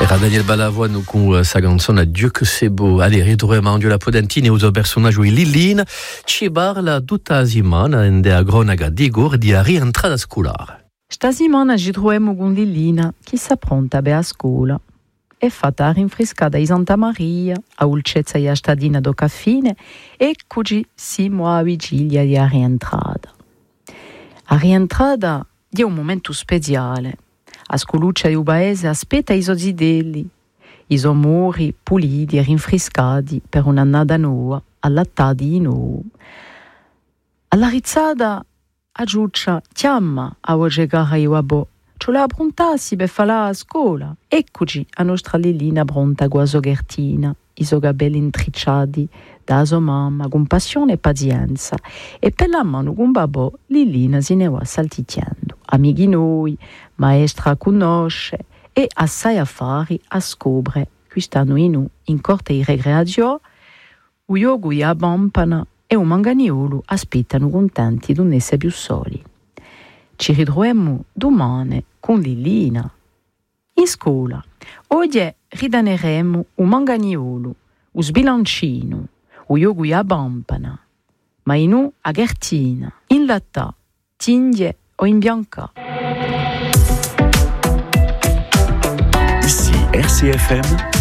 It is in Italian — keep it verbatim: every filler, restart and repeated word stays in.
Era Daniel Balavoine con sa canzone Dieu que c'est beau. Allez, ritroviamo la Podentini e uso personaggio Lillin. Ci parla tutta la settimana in a cronaca di Igor di rientrata scolare. Sta settimana ci troviamo con Lillina che si pronta a scuola. È fatta rinfrescata in Santa Maria, a Ulcezza e a Stadina do Caffine e così siamo a vigilia di rientrata. A rientrata è un momento speciale. A scoluccia di un paese aspetta i suoi zidelli, i suoi muri puliti e rinfrescati per un'annata nuova, allattati di nuovo. Alla rizzata a giuccia chiama a voce cara io a bo, ce la prontassi per fare la scuola. Eccoci a nostra Lillina pronta con la sua ghertina, i suoi capelli intricciati da sua mamma con passione e pazienza, e per la mano con babò Lillina se ne va salticchiando. Amici noi, maestra conosce e assai affari a scoprire quest'anno in u in corte di recreazione, un yogo a bampana e un manganiolo aspettano contenti di non essere più soli. Ci ritroviamo domani con Lillina in scuola. Oggi ridaneremo un manganiolo, un sbilancino, un yogo a bampana, ma in u a ghertina, in latta, tinge o in bianca. Ici R C F M